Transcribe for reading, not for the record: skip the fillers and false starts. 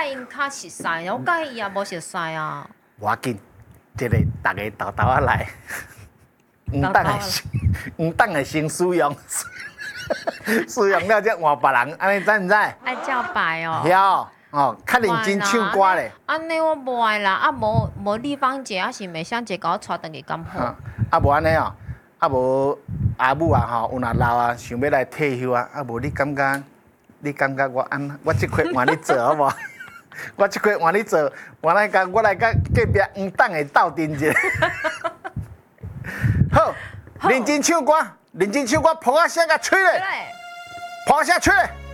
因较熟悉，我甲伊也无熟悉啊。 无要紧，这个大家豆豆啊来，唔当的先使用，使用了才换别人，安尼知唔知？ 爱叫白哦。 晓哦，较认真唱歌咧。 安尼我无爱啦，啊无地方姐啊是袂想一甲我带转去咁好。 啊无安尼哦，啊无阿母啊吼，有若老啊，想要来退休啊，啊无你感觉？你感觉我这块换你做好无？我这块换你做，我来甲隔壁黄党的斗阵一下。好，认真唱歌，认真唱歌，扑啊声甲吹咧，扑啊声吹咧。